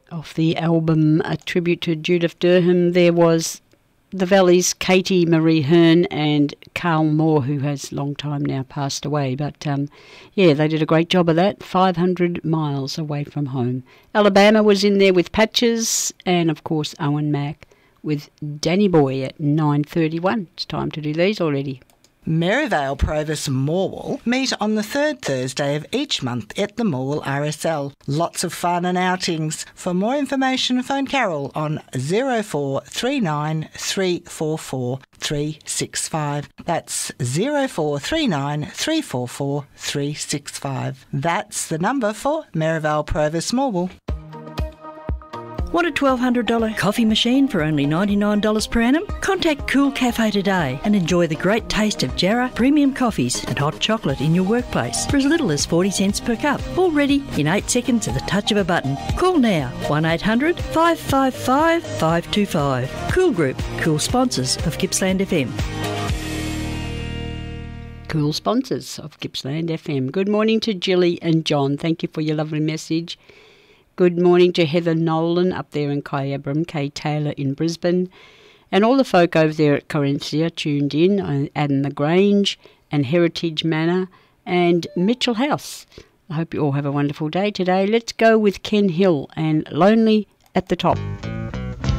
Off the album A Tribute to Judith Durham, there was the Valleys' Katie Marie Hearn and Carl Moore, who has long time now passed away. But yeah, they did a great job of that, 500 miles away from home. Alabama was in there with Patches, and of course Owen Mack with Danny Boy at 9:31. It's time to do these already. Merivale Provis Morwell meet on the third Thursday of each month at the Morwell RSL. Lots of fun and outings. For more information, phone Carol on 0439 344 365. That's 0439 344 365. That's the number for Merivale Provis Morwell. Want a $1,200 coffee machine for only $99 per annum? Contact Cool Cafe today and enjoy the great taste of Jarrah premium coffees and hot chocolate in your workplace for as little as 40 cents per cup. All ready in 8 seconds at the touch of a button. Call now, 1800 555 525. Cool Group, cool sponsors of Gippsland FM. Cool sponsors of Gippsland FM. Good morning to Jilly and John. Thank you for your lovely message. Good morning to Heather Nolan up there in Kyabram, Kay Taylor in Brisbane, and all the folk over there at Corinthia tuned in, Adam the Grange and Heritage Manor and Mitchell House. I hope you all have a wonderful day today. Let's go with Ken Hill and Lonely at the Top.